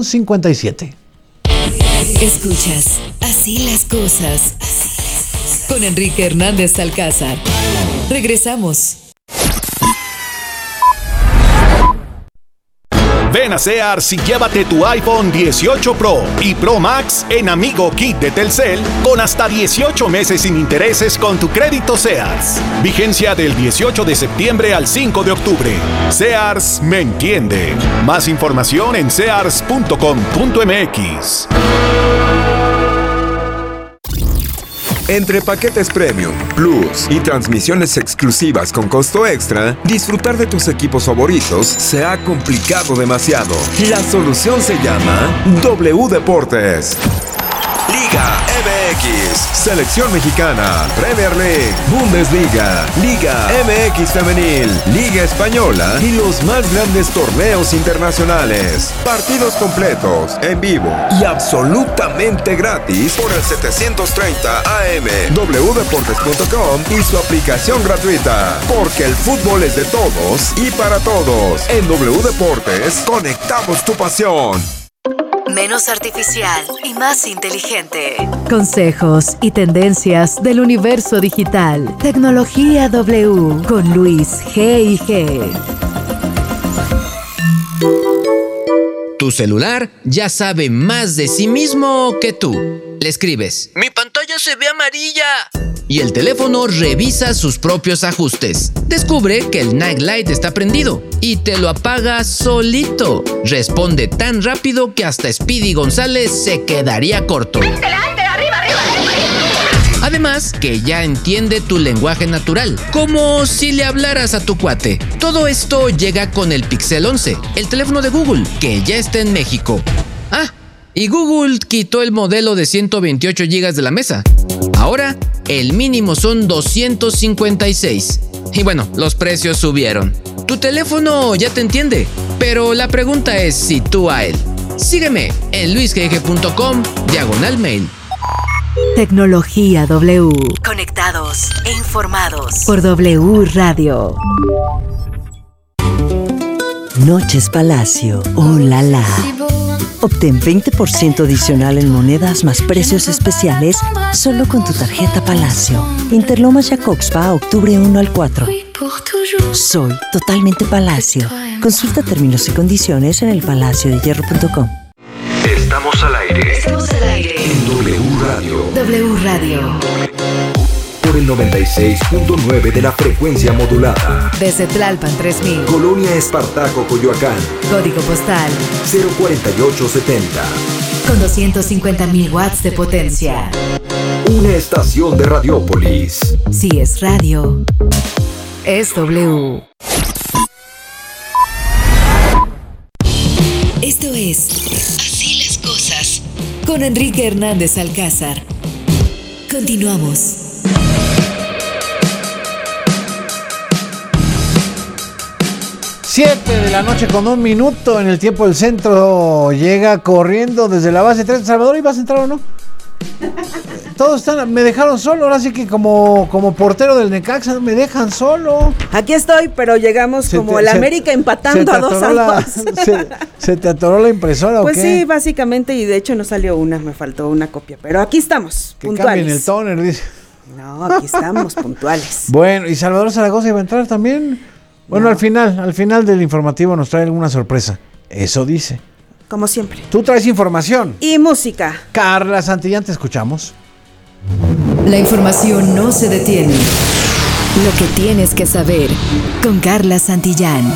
6:57. Escuchas Así las cosas con Enrique Hernández Alcázar. Regresamos. Ven a Sears y llévate tu iPhone 18 Pro y Pro Max en Amigo Kit de Telcel con hasta 18 meses sin intereses con tu crédito Sears. Vigencia del 18 de septiembre al 5 de octubre. Sears me entiende. Más información en sears.com.mx. Entre paquetes Premium, Plus y transmisiones exclusivas con costo extra, disfrutar de tus equipos favoritos se ha complicado demasiado. La solución se llama W Deportes. Liga MX, Selección Mexicana, Premier League, Bundesliga, Liga MX Femenil, Liga Española y los más grandes torneos internacionales. Partidos completos, en vivo y absolutamente gratis por el 730 AM, wdeportes.com y su aplicación gratuita. Porque el fútbol es de todos y para todos. En W Deportes, conectamos tu pasión. Menos artificial y más inteligente. Consejos y tendencias del universo digital. Tecnología W con Luis G&G. Tu celular ya sabe más de sí mismo que tú. Le escribes: "Mi pantalla se ve amarilla", y el teléfono revisa sus propios ajustes. Descubre que el Night Light está prendido y te lo apaga solito. Responde tan rápido que hasta Speedy González se quedaría corto. Además, que ya entiende tu lenguaje natural, como si le hablaras a tu cuate. Todo esto llega con el Pixel 11, el teléfono de Google, que ya está en México. Y Google quitó el modelo de 128 GB de la mesa. Ahora, el mínimo son 256. Y bueno, los precios subieron. Tu teléfono ya te entiende, pero la pregunta es si tú a él. Sígueme en luisgg.com/mail. Tecnología W. Conectados e informados por W Radio. Noches Palacio. ¡Oh, la la! Obtén 20% adicional en monedas más precios especiales solo con tu tarjeta Palacio. Interlomas Jacobspa, octubre 1 al 4. Soy totalmente Palacio. Consulta términos y condiciones en elpalaciodehierro.com. Estamos al aire. Estamos al aire. En W Radio. W Radio. Por el 96.9 de la frecuencia modulada. Desde Tlalpan 3000. Colonia Espartaco, Coyoacán. Código postal 04870. con 250.000 watts de potencia. Una estación de Radiópolis. Si es radio, es W. Esto es Así las cosas con Enrique Hernández Alcázar. Continuamos. Siete de la noche con 1 minuto en el tiempo del centro. Llega corriendo desde la base 3. Salvador, ¿ibas a entrar o no? Todos me dejaron solo, ahora sí que como portero del Necaxa me dejan solo. Aquí estoy, pero llegamos el América empatando a 2-2. ¿Se te atoró la impresora pues o qué? Sí, básicamente, y de hecho no salió una, me faltó una copia, pero aquí estamos, que puntuales. Cambien el toner, dice. No, aquí estamos, puntuales. Bueno, ¿y Salvador Zaragoza iba a entrar también? Bueno, no. al final del informativo nos trae alguna sorpresa. Eso dice. Como siempre. Tú traes información. Y música. Carla Santillán, te escuchamos. La información no se detiene. Lo que tienes que saber con Carla Santillán.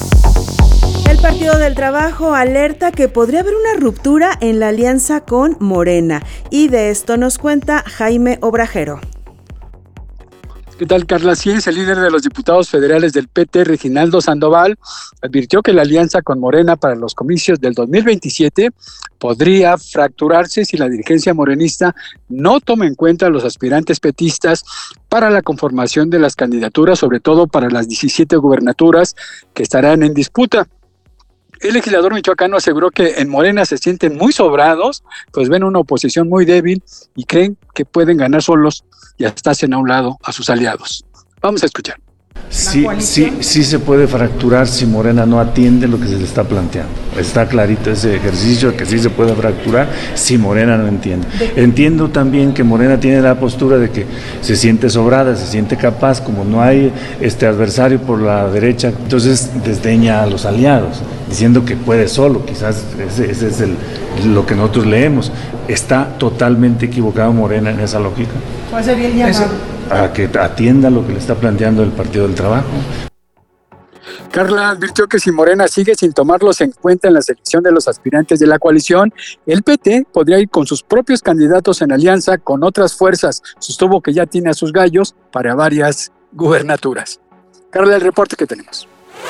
El Partido del Trabajo alerta que podría haber una ruptura en la alianza con Morena. Y de esto nos cuenta Jaime Obrajero. ¿Qué tal, Carla? Sí, el líder de los diputados federales del PT, Reginaldo Sandoval, advirtió que la alianza con Morena para los comicios del 2027 podría fracturarse si la dirigencia morenista no toma en cuenta a los aspirantes petistas para la conformación de las candidaturas, sobre todo para las 17 gubernaturas que estarán en disputa. El legislador michoacano aseguró que en Morena se sienten muy sobrados, pues ven una oposición muy débil y creen que pueden ganar solos y hasta hacen a un lado a sus aliados. Vamos a escuchar. Sí se puede fracturar si Morena no atiende lo que se le está planteando. Está clarito ese ejercicio, que sí se puede fracturar si Morena no entiende. Entiendo también que Morena tiene la postura de que se siente sobrada, se siente capaz, como no hay adversario por la derecha, entonces desdeña a los aliados, diciendo que puede solo. Quizás ese es lo que nosotros leemos. Está totalmente equivocado Morena en esa lógica. ¿Cuál sería el llamado? A que atienda lo que le está planteando el Partido del Trabajo. Carla advirtió que si Morena sigue sin tomarlos en cuenta en la selección de los aspirantes de la coalición, el PT podría ir con sus propios candidatos en alianza con otras fuerzas. Sostuvo que ya tiene a sus gallos para varias gubernaturas. Carla, el reporte que tenemos.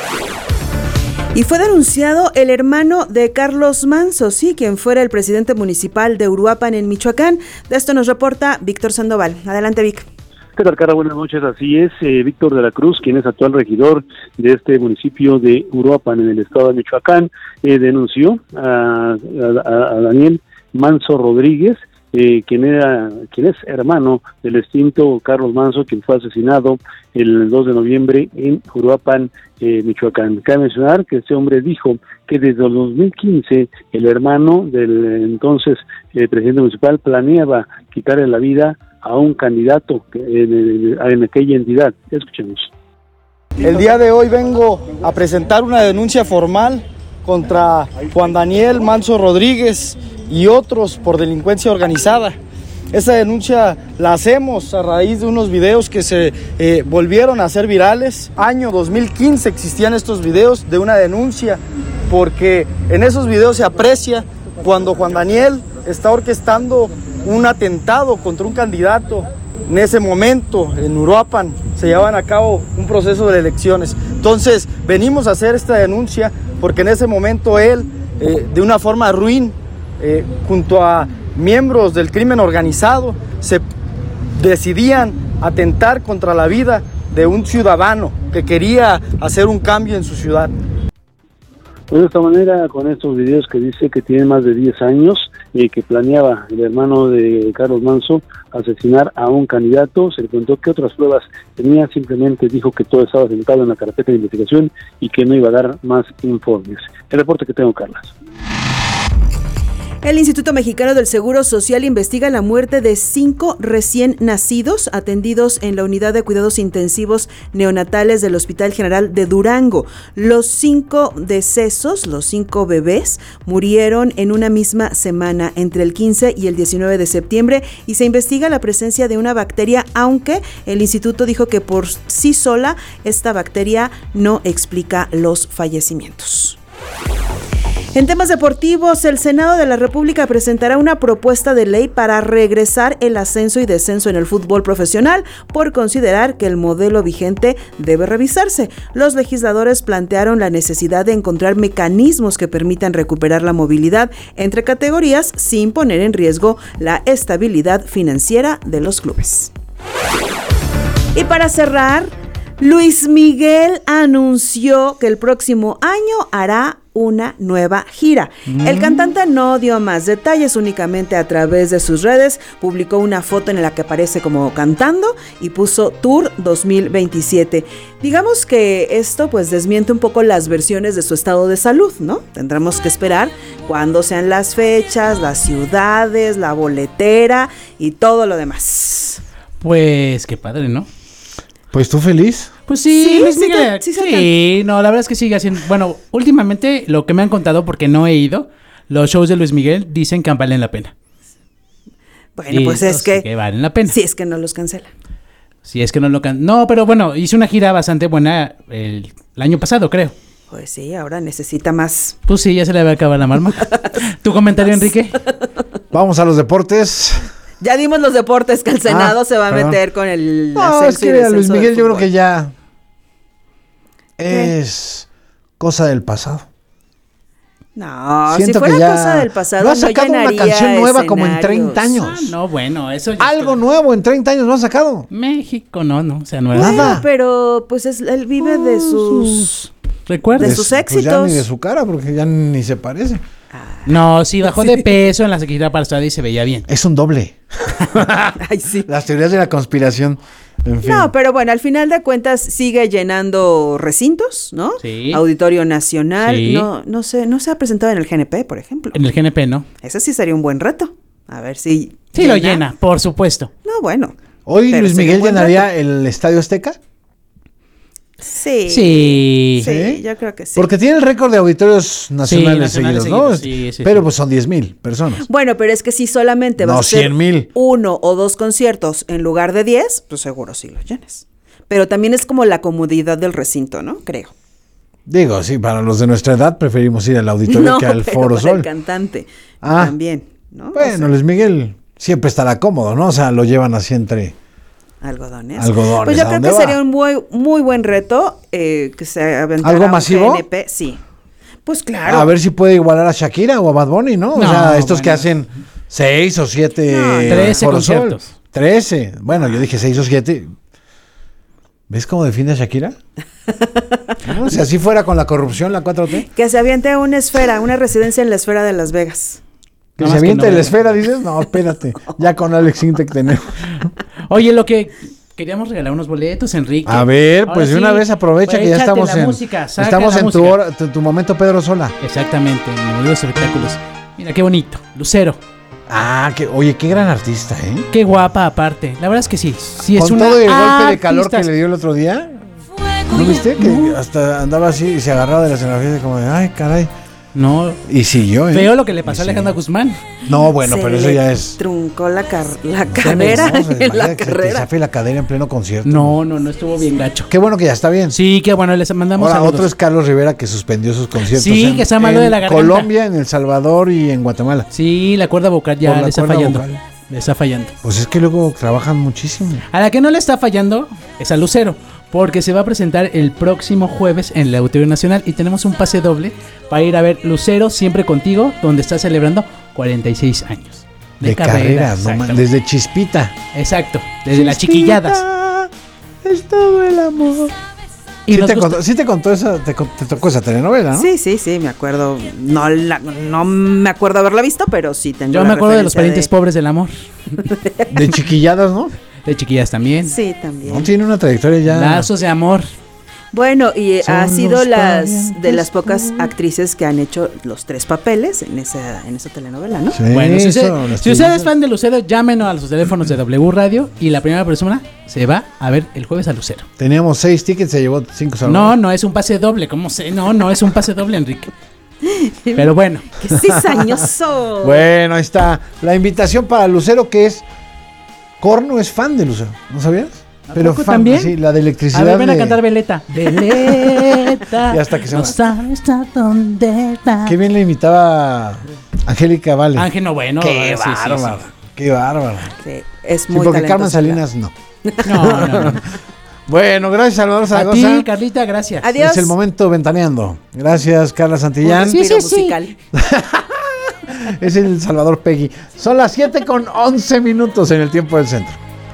Y fue denunciado el hermano de Carlos Manzo, quien fuera el presidente municipal de Uruapan en Michoacán. De esto nos reporta Víctor Sandoval. Adelante, Vic. ¿Qué tal, Cara? Buenas noches. Así es, Víctor de la Cruz, quien es actual regidor de este municipio de Uruapan en el estado de Michoacán, denunció a Daniel Manzo Rodríguez, quien es hermano del extinto Carlos Manzo, quien fue asesinado el 2 de noviembre en Uruapan, Michoacán. Cabe mencionar que este hombre dijo que desde el 2015 el hermano del entonces presidente municipal planeaba quitarle la vida a un candidato en aquella entidad. Escuchemos. El día de hoy vengo a presentar una denuncia formal contra Juan Daniel Manzo Rodríguez y otros por delincuencia organizada. Esa denuncia la hacemos a raíz de unos videos que se volvieron a hacer virales. Año 2015 existían estos videos de una denuncia, porque en esos videos se aprecia cuando Juan Daniel está orquestando un atentado contra un candidato. En ese momento, en Uruapan, se llevaban a cabo un proceso de elecciones. Entonces, venimos a hacer esta denuncia porque en ese momento él, de una forma ruin, junto a miembros del crimen organizado, se decidían atentar contra la vida de un ciudadano que quería hacer un cambio en su ciudad. Pues de esta manera, con estos videos que dice que tiene más de 10 años y que planeaba el hermano de Carlos Manso asesinar a un candidato, se le preguntó qué otras pruebas tenía, simplemente dijo que todo estaba sentado en la carpeta de investigación y que no iba a dar más informes. El reporte que tengo, Carlas. El Instituto Mexicano del Seguro Social investiga la muerte de 5 recién nacidos atendidos en la unidad de cuidados intensivos neonatales del Hospital General de Durango. Los 5 decesos, los 5 bebés, murieron en una misma semana, entre el 15 y el 19 de septiembre, y se investiga la presencia de una bacteria, aunque el instituto dijo que por sí sola esta bacteria no explica los fallecimientos. En temas deportivos, el Senado de la República presentará una propuesta de ley para regresar el ascenso y descenso en el fútbol profesional por considerar que el modelo vigente debe revisarse. Los legisladores plantearon la necesidad de encontrar mecanismos que permitan recuperar la movilidad entre categorías sin poner en riesgo la estabilidad financiera de los clubes. Y para cerrar, Luis Miguel anunció que el próximo año hará una nueva gira. El cantante no dio más detalles, únicamente a través de sus redes publicó una foto en la que aparece como cantando y puso Tour 2027. Digamos que esto pues desmiente un poco las versiones de su estado de salud, ¿no? Tendremos que esperar cuándo sean las fechas, las ciudades, la boletera y todo lo demás. Pues qué padre, ¿no? Pues tú feliz. Pues sí, sí, no, la verdad es que sigue haciendo. Bueno, últimamente lo que me han contado, porque no he ido, los shows de Luis Miguel dicen que valen la pena. Bueno, pues es que valen la pena. Si es que no los cancelan. Si es que no lo cancelan. No, pero bueno, hice una gira bastante buena el año pasado, creo. Pues sí, ahora necesita más. Pues sí, ya se le va a acabar la marma. ¿Tu comentario, Enrique? Vamos a los deportes. Ya dimos los deportes, que el Senado se va a meter con el ascenso. No, es que a Luis Miguel yo creo que ya es cosa del pasado. No, siento si fuera que ya cosa del pasado no ha sacado una canción nueva como en 30 años. Ah, no, bueno, eso ya algo nuevo en 30 años no ha sacado. México no, o sea, no es nada. Pero pues él vive de sus recuerdos, de sus éxitos. Pues ya ni de su cara, porque ya ni se parece. No, sí, bajó de peso en la gira pasada y se veía bien. Es un doble. Ay, sí. Las teorías de la conspiración. En fin. No, pero bueno, al final de cuentas sigue llenando recintos, ¿no? Sí. Auditorio Nacional. Sí. No se ha presentado en el GNP, por ejemplo. En el GNP, ¿no? Ese sí sería un buen reto. A ver si sí lo llena, por supuesto. No, bueno. ¿Hoy Luis Miguel llenaría el Estadio Azteca? Sí, yo creo que sí. Porque tiene el récord de auditorios nacionales seguidos, ¿no? Sí, pero pues son 10,000 personas. Bueno, pero es que si solamente vas a hacer 100,000. 1 o 2 conciertos en lugar de 10, pues seguro sí lo llenes. Pero también es como la comodidad del recinto, ¿no? Creo. Digo, sí, para los de nuestra edad preferimos ir al auditorio que al Foro Sol. El cantante también, ¿no? Bueno, o sea, Luis Miguel siempre estará cómodo, ¿no? O sea, lo llevan así entre algodones. Pues yo creo que sería un muy buen reto que se aventara ¿algo masivo? GNP, sí. Pues claro. A ver si puede igualar a Shakira o a Bad Bunny, ¿no? O sea, estos que hacen 6 o 7 13 conciertos. 13. Bueno, yo dije 6 o 7. ¿Ves cómo defiende a Shakira? ¿No? Si así fuera con la corrupción, la 4T. Que se aviente una residencia en la esfera de Las Vegas. Que se aviente en la esfera, dices. No, espérate. Ya con Alex Intec tenemos. Oye, lo que queríamos regalar unos boletos, Enrique. A ver, pues de una vez aprovecha que ya estamos en tu momento Pedro Sola. Exactamente, en el mundo de los espectáculos. Mira qué bonito, Lucero. Oye, qué gran artista, ¿eh? Qué guapa aparte. La verdad es que sí es con una todo el golpe de calor que le dio el otro día. ¿No viste? Que hasta andaba así y se agarraba de la escenografía como de, ay, caray. No. Y siguió, ¿eh? Feo lo que le pasó a Alejandra Guzmán. No, bueno, pero eso ya es. Truncó la cadera en la carrera. Se la cadera en pleno concierto. No, estuvo bien gacho. Qué bueno que ya está bien. Sí, qué bueno, les mandamos saludos. Otro es Carlos Rivera que suspendió sus conciertos. Sí, que está malo de la garganta. Colombia, en El Salvador y en Guatemala. Sí, la cuerda vocal ya le está fallando. Le está fallando. Pues es que luego trabajan muchísimo. A la que no le está fallando es a Lucero, porque se va a presentar el próximo jueves en el Auditorio Nacional y tenemos un pase doble para ir a ver Lucero Siempre Contigo, donde está celebrando 46 años. De carrera, no, desde Chispita. Exacto, desde las chiquilladas. Es todo el amor. ¿Sí te contó esa, te tocó esa telenovela, no? Sí, me acuerdo. No me acuerdo haberla visto, pero sí tengo. Yo me acuerdo de Los Parientes Pobres del Amor. De chiquilladas, ¿no? De chiquillas también. Sí, también. No tiene una trayectoria ya. Lazos de amor. Bueno, y ha sido de las pocas actrices que han hecho los 3 papeles en esa telenovela, ¿no? Sí, bueno, si usted es fan de Lucero, llámenos a los teléfonos de W Radio y la primera persona se va a ver el jueves a Lucero. Teníamos 6 tickets, se llevó 5 salvados. No es un pase doble, ¿cómo sé? No es un pase doble, Enrique. Pero bueno. ¡Qué cizañoso! Bueno, ahí está la invitación para Lucero, que es... Corno es fan de Lucero, ¿no sabías? Pero fan, también. Sí, la de electricidad. A ver, ven a cantar Veleta. Veleta. Y hasta que se no sabes a dónde está. Qué bien le imitaba Angélica Vale. Ángel, no, bueno. Qué bárbaro. Sí. Qué bárbaro. Sí, es muy porque Carmen Salinas no. No. Bueno, gracias, Salvador Zaragoza. A ti, Carlita, gracias. Adiós. Es el momento ventaneando. Gracias, Carla Santillán. Sí. Musical. Es el Salvador Peggy. Son las 7:11 en el tiempo del centro.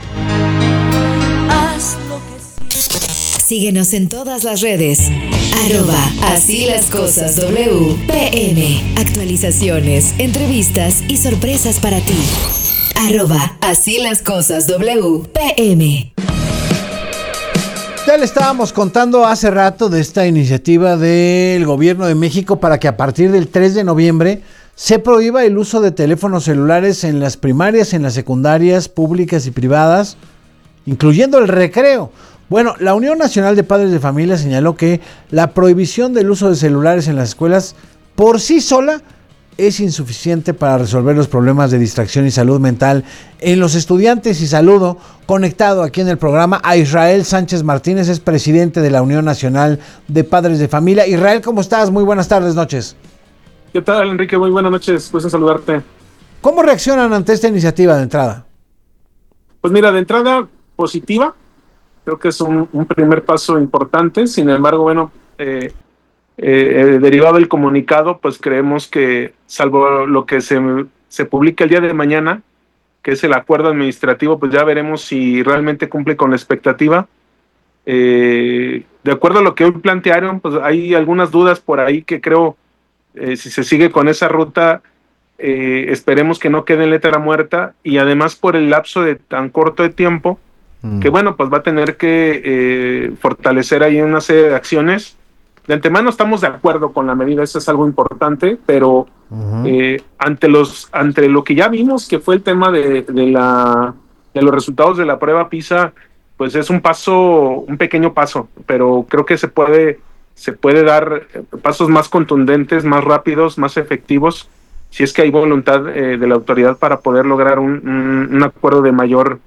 Síguenos en todas las redes. @Así las cosas WPM. Actualizaciones, entrevistas y sorpresas para ti. Así las cosas WPM. Ya le estábamos contando hace rato de esta iniciativa del gobierno de México para que a partir del 3 de noviembre se prohíba el uso de teléfonos celulares en las primarias, en las secundarias públicas y privadas, incluyendo el recreo. Bueno, la Unión Nacional de Padres de Familia señaló que la prohibición del uso de celulares en las escuelas por sí sola es insuficiente para resolver los problemas de distracción y salud mental en los estudiantes. Y saludo conectado aquí en el programa a Israel Sánchez Martínez, es presidente de la Unión Nacional de Padres de Familia. Israel, ¿cómo estás? Muy buenas tardes, noches. ¿Qué tal, Enrique? Muy buenas noches, pues en saludarte. ¿Cómo reaccionan ante esta iniciativa de entrada? Pues mira, de entrada positiva. Creo que es un primer paso importante. Sin embargo, bueno, derivado del comunicado, pues creemos que, salvo lo que se publica el día de mañana, que es el acuerdo administrativo, pues ya veremos si realmente cumple con la expectativa. De acuerdo a lo que hoy plantearon, pues hay algunas dudas por ahí que creo, si se sigue con esa ruta, esperemos que no quede en letra muerta, y además por el lapso de tan corto de tiempo, que bueno, pues va a tener que fortalecer ahí una serie de acciones. De antemano estamos de acuerdo con la medida, eso es algo importante, pero ante lo que ya vimos, que fue el tema de los resultados de la prueba PISA, pues es un pequeño paso, pero creo que se puede dar pasos más contundentes, más rápidos, más efectivos, si es que hay voluntad de la autoridad para poder lograr un acuerdo de mayor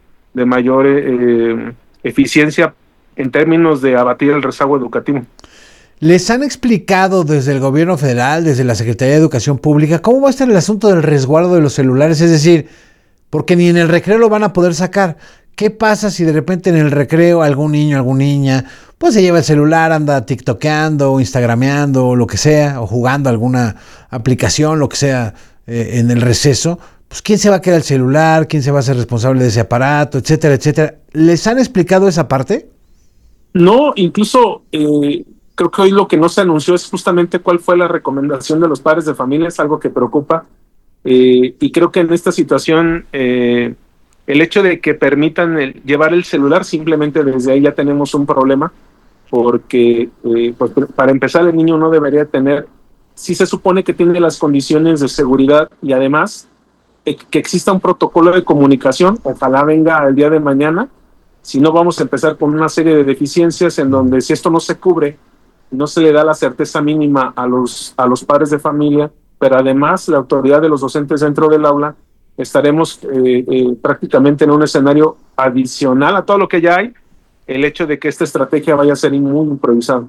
eficiencia en términos de abatir el rezago educativo. ¿Les han explicado desde el gobierno federal, desde la Secretaría de Educación Pública, cómo va a estar el asunto del resguardo de los celulares? Es decir, porque ni en el recreo lo van a poder sacar. ¿Qué pasa si de repente en el recreo algún niño, alguna niña, pues se lleva el celular, anda tiktokeando, o instagrameando, o lo que sea, o jugando alguna aplicación, lo que sea, en el receso? Pues ¿quién se va a quedar el celular? ¿Quién se va a hacer responsable de ese aparato? Etcétera, etcétera. ¿Les han explicado esa parte? No, incluso creo que hoy lo que no se anunció es justamente cuál fue la recomendación de los padres de familia, es algo que preocupa, y creo que en esta situación el hecho de que permitan llevar el celular, simplemente desde ahí ya tenemos un problema, porque pues para empezar el niño no debería tener, si se supone que tiene las condiciones de seguridad y además que exista un protocolo de comunicación, ojalá venga el día de mañana, si no vamos a empezar con una serie de deficiencias en donde si esto no se cubre, no se le da la certeza mínima a los padres de familia, pero además la autoridad de los docentes dentro del aula, estaremos prácticamente en un escenario adicional a todo lo que ya hay, el hecho de que esta estrategia vaya a ser muy improvisada.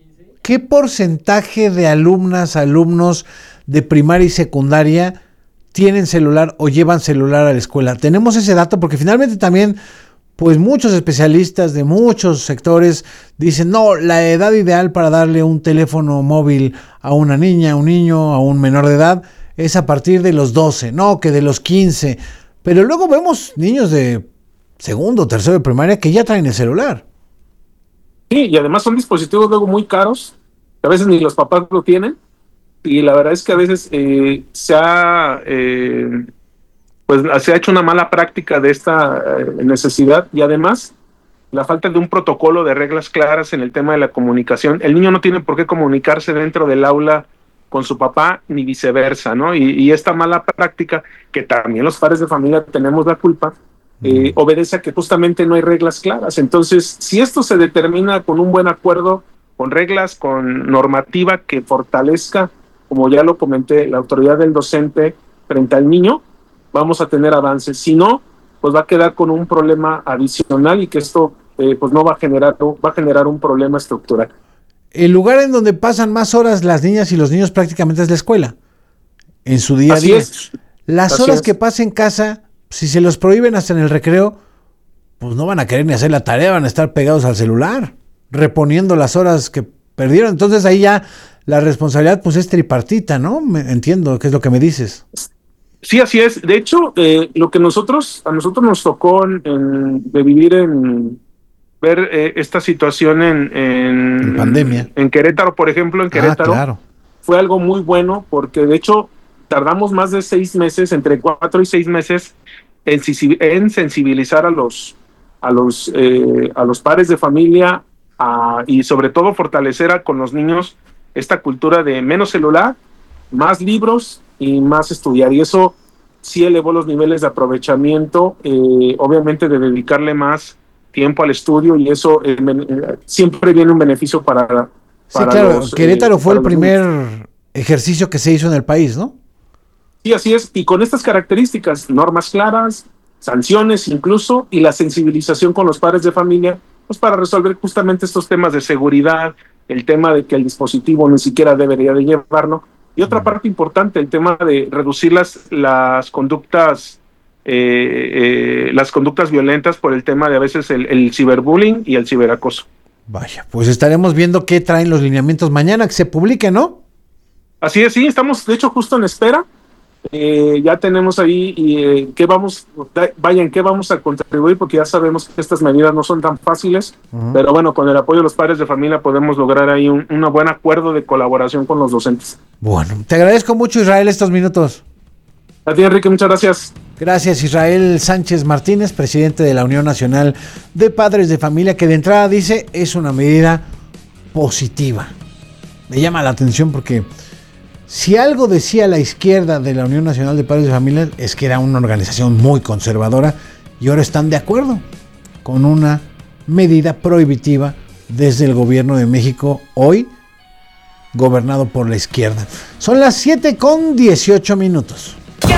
¿Qué porcentaje de alumnos de primaria y secundaria tienen celular o llevan celular a la escuela. Tenemos ese dato porque finalmente también, pues muchos especialistas de muchos sectores dicen, no, la edad ideal para darle un teléfono móvil a una niña, a un niño, a un menor de edad, es a partir de los 12, no, que de los 15. Pero luego vemos niños de segundo, tercero de primaria que ya traen el celular. Sí, y además son dispositivos luego muy caros, que a veces ni los papás lo tienen, y la verdad es que a veces se ha hecho una mala práctica de esta necesidad, y además la falta de un protocolo de reglas claras en el tema de la comunicación. El niño no tiene por qué comunicarse dentro del aula con su papá ni viceversa, ¿no? Y esta mala práctica, que también los padres de familia tenemos la culpa, obedece a que justamente no hay reglas claras. Entonces, si esto se determina con un buen acuerdo, con reglas, con normativa que fortalezca, como ya lo comenté, la autoridad del docente frente al niño, vamos a tener avances. Si no, pues va a quedar con un problema adicional, y que esto pues no va a generar un problema estructural. El lugar en donde pasan más horas las niñas y los niños prácticamente es la escuela, en su día a día. Las horas que pasa en casa, si se los prohíben hasta en el recreo, pues no van a querer ni hacer la tarea, van a estar pegados al celular, reponiendo las horas que perdieron. Entonces ahí ya la responsabilidad pues es tripartita, ¿no? Entiendo qué es lo que me dices. Sí, así es. De hecho, lo que a nosotros nos tocó de vivir ver esta situación en pandemia. En Querétaro, por ejemplo, claro. Fue algo muy bueno, porque de hecho tardamos más de 6 meses, entre 4 y 6 meses, en sensibilizar a los padres de familia, y sobre todo fortalecer con los niños esta cultura de menos celular, más libros y más estudiar. Y eso sí elevó los niveles de aprovechamiento, obviamente de dedicarle más tiempo al estudio, y eso siempre viene un beneficio para sí, claro, Querétaro fue el primer ejercicio que se hizo en el país, ¿no? Sí, así es, y con estas características, normas claras, sanciones incluso, y la sensibilización con los padres de familia, pues para resolver justamente estos temas de seguridad, el tema de que el dispositivo ni siquiera debería de llevarlo, y otra parte importante, el tema de reducir las conductas violentas por el tema de a veces el ciberbullying y el ciberacoso. Vaya, pues estaremos viendo qué traen los lineamientos mañana, que se publique, ¿no? Así es, sí, estamos de hecho justo en espera. Ya tenemos ahí en qué vamos a contribuir, porque ya sabemos que estas medidas no son tan fáciles, pero bueno, con el apoyo de los padres de familia podemos lograr ahí un buen acuerdo de colaboración con los docentes. Bueno, te agradezco mucho, Israel, estos minutos. A ti, Enrique, muchas gracias. Gracias, Israel Sánchez Martínez, presidente de la Unión Nacional de Padres de Familia, que de entrada dice es una medida positiva. Me llama la atención porque si algo decía la izquierda de la Unión Nacional de Padres de Familia es que era una organización muy conservadora, y ahora están de acuerdo con una medida prohibitiva desde el gobierno de México, hoy gobernado por la izquierda. Son las 7:18.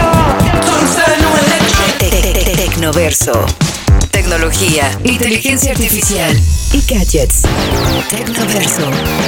Tecnoverso. Tecnología, inteligencia artificial y gadgets. Tecnoverso.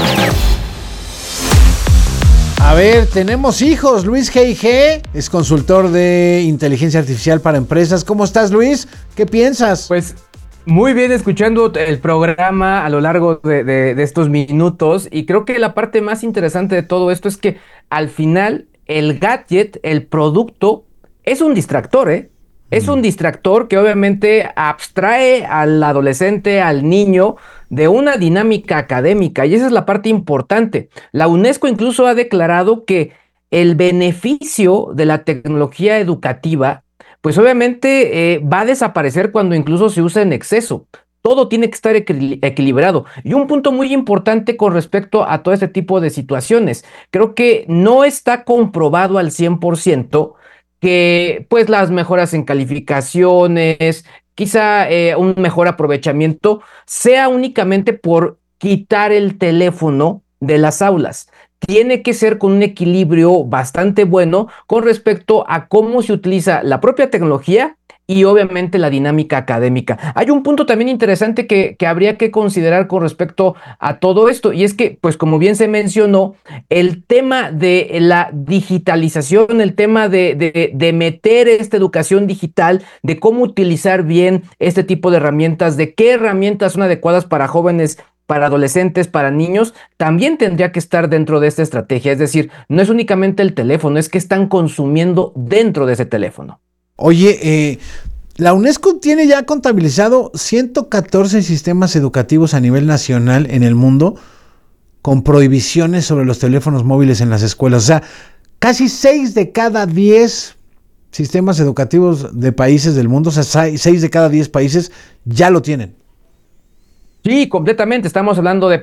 A ver, tenemos hijos. Luis G.I.G. es consultor de inteligencia artificial para empresas. ¿Cómo estás, Luis? ¿Qué piensas? Pues muy bien, escuchando el programa a lo largo de estos minutos, y creo que la parte más interesante de todo esto es que al final el gadget, el producto, es un distractor, ¿eh? Es un distractor que obviamente abstrae al adolescente, al niño, de una dinámica académica, y esa es la parte importante. La UNESCO incluso ha declarado que el beneficio de la tecnología educativa, pues obviamente va a desaparecer cuando incluso se usa en exceso. Todo tiene que estar equilibrado. Y un punto muy importante con respecto a todo este tipo de situaciones, creo que no está comprobado al 100% que pues las mejoras en calificaciones, quizá un mejor aprovechamiento, sea únicamente por quitar el teléfono de las aulas. Tiene que ser con un equilibrio bastante bueno con respecto a cómo se utiliza la propia tecnología y obviamente la dinámica académica. Hay un punto también interesante que habría que considerar con respecto a todo esto, y es que, pues como bien se mencionó, el tema de la digitalización, el tema de meter esta educación digital, de cómo utilizar bien este tipo de herramientas, de qué herramientas son adecuadas para jóvenes, para adolescentes, para niños, también tendría que estar dentro de esta estrategia. Es decir, no es únicamente el teléfono, es que están consumiendo dentro de ese teléfono. Oye, la UNESCO tiene ya contabilizado 114 sistemas educativos a nivel nacional en el mundo con prohibiciones sobre los teléfonos móviles en las escuelas. O sea, casi 6 de cada 10 sistemas educativos de países del mundo, o sea, 6 de cada 10 países ya lo tienen. Sí, completamente. Estamos hablando de